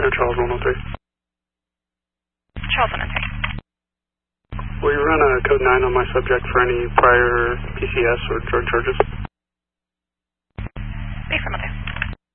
Charles 103. Charles 103. Will you run a code 9 on my subject for any prior PCS or drug charges? Big 103.